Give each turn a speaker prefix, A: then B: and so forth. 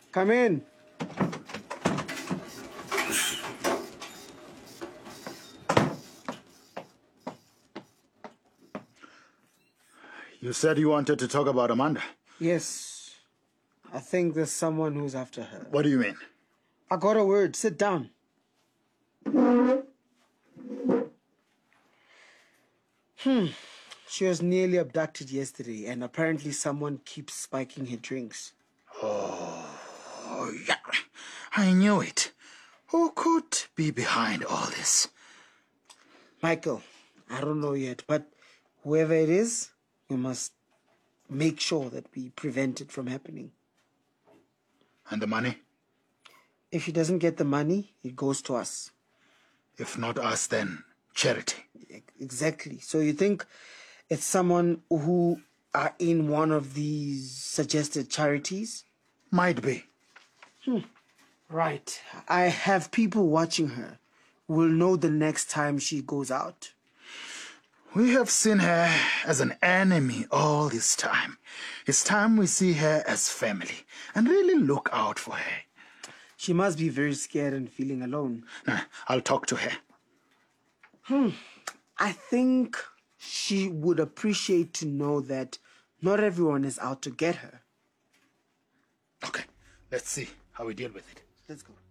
A: Come in.
B: You said you wanted to talk about Amanda.
A: Yes. I think there's someone who's after her.
B: What do you mean?
A: I got a word. Sit down. She was nearly abducted yesterday, and apparently someone keeps spiking her drinks.
B: Oh, yeah. I knew it. Who could be behind all this?
A: Michael, I don't know yet, but whoever it is, we must make sure that we prevent it from happening.
B: And the money?
A: If she doesn't get the money, it goes to us.
B: If not us, then charity.
A: Exactly. So you think it's someone who are in one of these suggested charities?
B: Might be.
A: Right. I have people watching her who will know the next time she goes out.
B: We have seen her as an enemy all this time. It's time we see her as family and really look out for her.
A: She must be very scared and feeling alone.
B: Nah, I'll talk to her.
A: I think she would appreciate to know that not everyone is out to get her.
B: Okay, let's see how we deal with it.
A: Let's go.